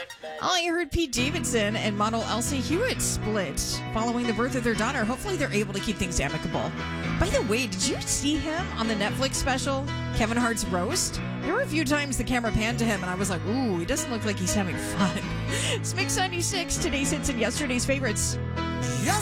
I heard Pete Davidson and model Elsie Hewitt split following the birth of their daughter. Hopefully they're able to keep things amicable. By the way, did you see him on the Netflix special, Kevin Hart's Roast? There were a few times the camera panned to him and I was like, ooh, he doesn't look like he's having fun. It's Mix 96, today's hits and yesterday's favorites. Yes.